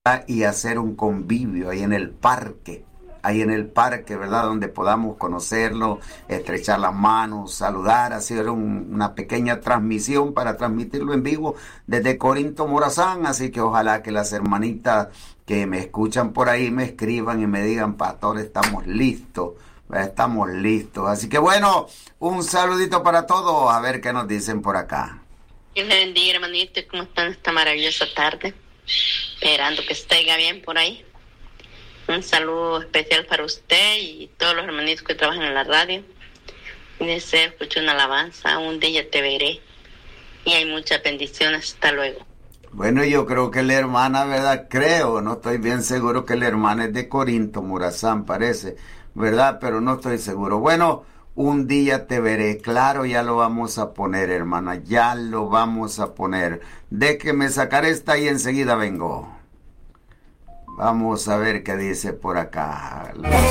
y hacer un convivio ahí en el parque, ¿verdad? Donde podamos conocerlo, estrechar las manos, saludar, hacer una pequeña transmisión para transmitirlo en vivo desde Corinto, Morazán. Así que ojalá que las hermanitas que me escuchan por ahí me escriban y me digan, pastor, estamos listos. Estamos listos. Así que bueno, un saludito para todos. A ver qué nos dicen por acá. Dios le bendiga, hermanito. ¿Cómo están esta maravillosa tarde? Esperando que esté bien por ahí. Un saludo especial para usted y todos los hermanitos que trabajan en la radio. Y deseo escuchar una alabanza. Un día te veré. Y hay muchas bendiciones. Hasta luego. Bueno, yo creo que la hermana, ¿verdad? Creo, no estoy bien seguro que la hermana es de Corinto, Morazán, parece, ¿verdad? Pero no estoy seguro. Bueno, un día te veré. Claro, ya lo vamos a poner, hermana. Ya lo vamos a poner. Déjeme sacar esta y enseguida vengo. Vamos a ver qué dice por acá.